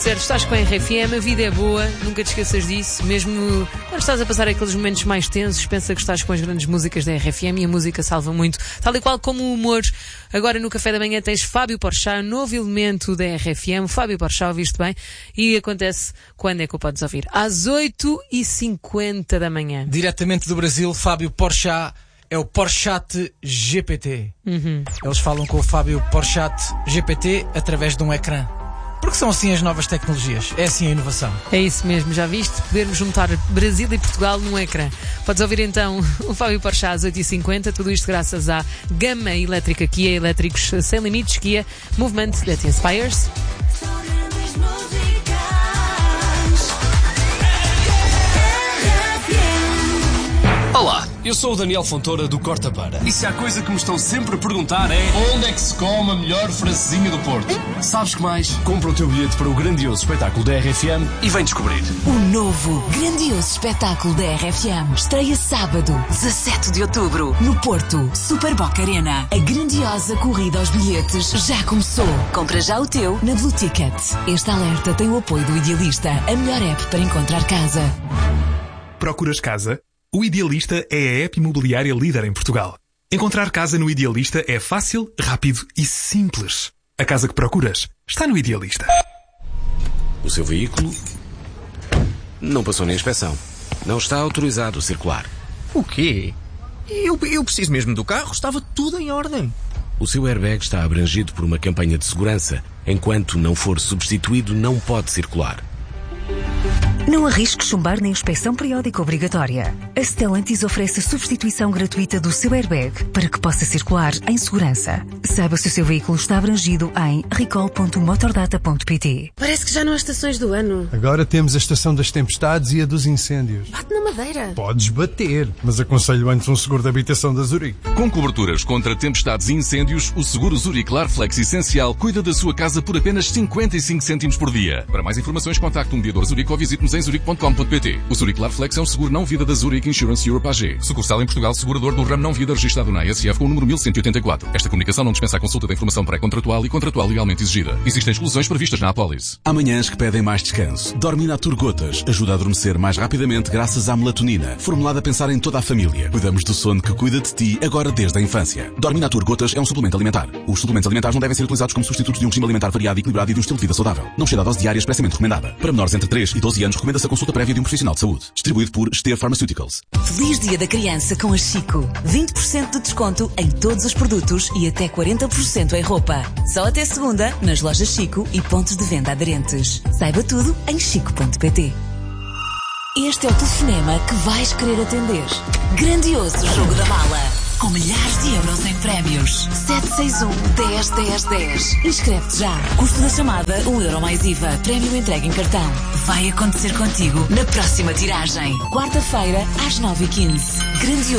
Certo, estás com a RFM, a vida é boa, nunca te esqueças disso. Mesmo quando estás a passar aqueles momentos mais tensos, pensa que estás com as grandes músicas da RFM e a música salva muito. Tal e qual como o humor. Agora no café da manhã tens Fábio Porchat, novo elemento da RFM. Fábio Porchat, ouviste bem? E acontece quando é que o podes ouvir? Às 8h50 da manhã. Diretamente do Brasil, Fábio Porchat é o Porchat GPT. Eles falam com o Fábio Porchat GPT através de um ecrã. Porque são assim as novas tecnologias, é assim a inovação. É isso mesmo, já viste? Podermos juntar Brasil e Portugal num ecrã. Podes ouvir então o Fábio Porchat às 8h50, tudo isto graças à gama elétrica Kia, elétricos sem limites, Kia Movement that Inspires. Olá, eu sou o Daniel Fontoura do Corta Para. E se há coisa que me estão sempre a perguntar é: onde é que se come a melhor francesinha do Porto? Sabes que mais? Compra o teu bilhete para o grandioso espetáculo da RFM e vem descobrir. O novo, grandioso espetáculo da RFM estreia sábado, 17 de outubro, no Porto, Super Boca Arena. A grandiosa corrida aos bilhetes já começou. Compra já o teu na Blue Ticket. Este alerta tem o apoio do Idealista, a melhor app para encontrar casa. Procuras casa? O Idealista é a app imobiliária líder em Portugal. Encontrar casa no Idealista é fácil, rápido e simples. A casa que procuras está no Idealista. O seu veículo não passou na inspeção. Não está autorizado a circular. O quê? Eu preciso mesmo do carro. Estava tudo em ordem. O seu airbag está abrangido por uma campanha de segurança. Enquanto não for substituído, não pode circular. Não arrisque chumbar na inspeção periódica obrigatória. A Stellantis oferece a substituição gratuita do seu airbag para que possa circular em segurança. Saiba se o seu veículo está abrangido em recall.motordata.pt. Parece que já não há estações do ano. Agora temos a estação das tempestades e a dos incêndios. Bate na madeira. Podes bater, mas aconselho antes um seguro de habitação da Zurique. Com coberturas contra tempestades e incêndios, o seguro Zurique Larflex Essencial cuida da sua casa por apenas 55 cêntimos por dia. Para mais informações, contacte um mediador Zurique ou visite-nos em zurique.com.pt. O Zurique Larflex é um seguro não-vida da Zurique Insurance Europe AG. Sucursal em Portugal, segurador do ramo não-vida registrado na ASF com o número 1184. Esta comunicação não dispensa a consulta da informação pré-contratual e contratual legalmente exigida. Existem exclusões previstas na apólice. Há manhãs que pedem mais descanso. Dorminatur Gotas ajuda a adormecer mais rapidamente graças à melatonina, formulada a pensar em toda a família. Cuidamos do sono que cuida de ti agora desde a infância. Dorminatur Gotas é um suplemento alimentar. Os suplementos alimentares não devem ser utilizados como substitutos de um regime alimentar variado e equilibrado e de um estilo de vida saudável. Não cheira a dose diária expressamente recomendada. Para menores entre 3 e 12 anos, recomenda-se a consulta prévia de um profissional de saúde. Distribuído por Ester Pharmaceuticals. Feliz Dia da Criança com a Chico. 20% de desconto em todos os produtos e até 40% em roupa. Só até segunda, nas lojas Chico e pontos de venda aderentes. Saiba tudo em chico.pt. Este é o telefonema que vais querer atender. Grandioso jogo da mala. Com milhares de euros em prémios. 761-10-10-10. Inscreve-te já. Custo da chamada, €1 mais IVA. Prémio entregue em cartão. Vai acontecer contigo na próxima tiragem. Quarta-feira, às 9h15. Grandioso.